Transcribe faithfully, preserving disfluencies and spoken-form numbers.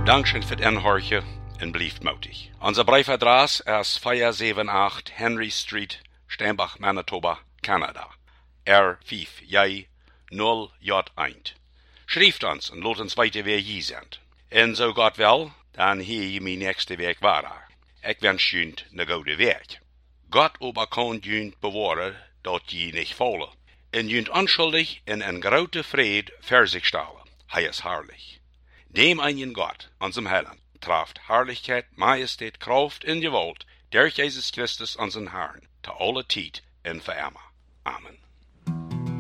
Dankschön für den Horche en blieft mutig. Unser Briefadress ist vier sieben acht Henry Street, Steinbach, Manitoba, Kanada. R fünf J null J eins. Schrift uns und lot uns weiter, wer je sind. En so Gott will, dann hier je mijn nächste Weg war. Ich wünsche Ihnen ne gute Weg. Gott aber kann Ihnen bewahren, dat je nicht fallen. En Ihnen unschuldig in en grote Fried für sich stellen. Hij ist herrlich. Dem einen Gott, unserem Heiland, traft Herrlichkeit, Majestät, Kraft in Gewalt, durch Jesus Christus, unseren Herrn, zu aller Zeit und für immer. Amen.